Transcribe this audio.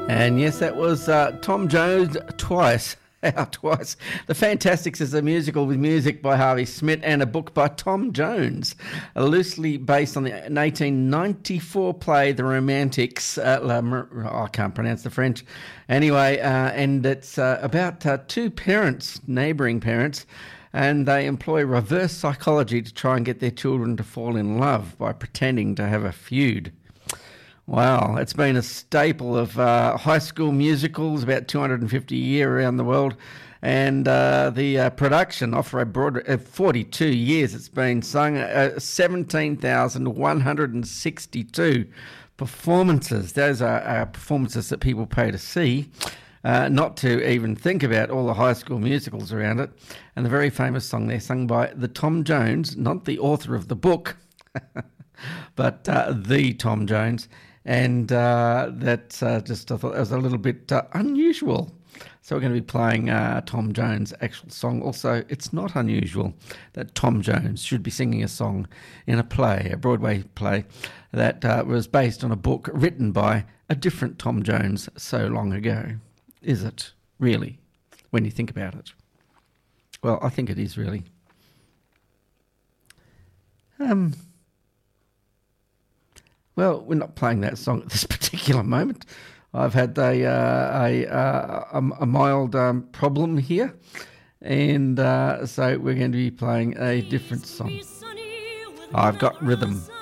And yes, that was Tom Jones twice. Twice. The Fantastics is a musical with music by Harvey Smith and a book by Tom Jones, loosely based on the 1894 play The Romantics. I can't pronounce the French. Anyway, and it's about two parents, neighbouring parents, and they employ reverse psychology to try and get their children to fall in love by pretending to have a feud. Wow, it's been a staple of high school musicals, about 250 a year around the world. And the production, off a broad 42 years it's been sung, 17,162 performances. Those are performances that people pay to see, not to even think about all the high school musicals around it. And the very famous song there, sung by the Tom Jones, not the author of the book, but the Tom Jones. And that's just, I thought that was a little bit unusual. So we're going to be playing Tom Jones' actual song. Also, it's not unusual that Tom Jones should be singing a song in a play, a Broadway play, that was based on a book written by a different Tom Jones so long ago. Is it, really, when you think about it? Well, I think it is, really. Well, we're not playing that song at this particular moment. I've had a mild problem here, and so we're going to be playing a different song. I've got rhythm.